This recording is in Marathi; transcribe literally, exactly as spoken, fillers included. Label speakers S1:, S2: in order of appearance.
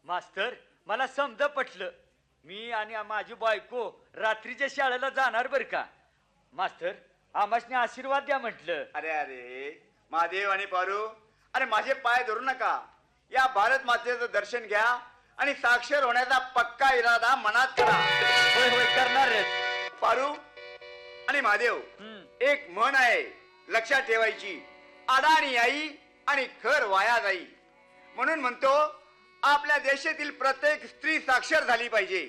S1: मास्तर मला समजा पटलं. मी आणि माझी बायको रात्रीच्या शाळेला जाणार बर का. मास्तर आमासने आशीर्वाद द्या म्हटलं.
S2: अरे अरे महादेव आणि पारू, अरे माझे पाय धरू नका. या भारत मातेचं दर्शन घ्या आणि साक्षर होण्याचा पक्का इरादा मनात करा.
S1: होय होय करणारच.
S2: पारू आणि महादेव, एक म्हण आहे लक्षात ठेवायची. अडाणी आई आणि खर वाया जाई. म्हणून म्हणतो आपल्या देशातील प्रत्येक स्त्री साक्षर झाली पाहिजे.